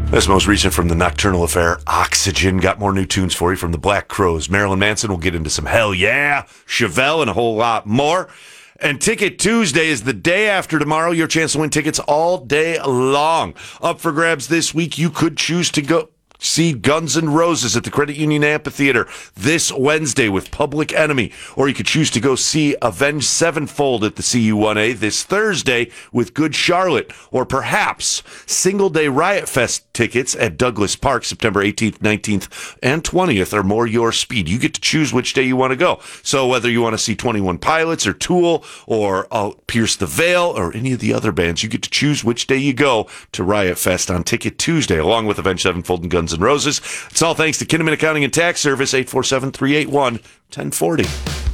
That's most recent from the Nocturnal Affair. Oxygen got more new tunes for you from the Black Crowes. Marilyn Manson will get into some Hell Yeah, Chevelle, and a whole lot more. And Ticket Tuesday is the day after tomorrow. Your chance to win tickets all day long. Up for grabs this week. You could choose to go see Guns N' Roses at the Credit Union Amphitheater this Wednesday with Public Enemy. Or you could choose to go see Avenged Sevenfold at the CU1A this Thursday with Good Charlotte. Or perhaps single-day Riot Fest tickets at Douglas Park, September 18th, 19th, and 20th are more your speed. You get to choose which day you want to go. So whether you want to see 21 Pilots or Tool or Pierce the Veil or any of the other bands, you get to choose which day you go to Riot Fest on Ticket Tuesday, along with Avenged Sevenfold and Guns N' Roses. It's all thanks to Kinnaman Accounting and Tax Service, 847-381-1040.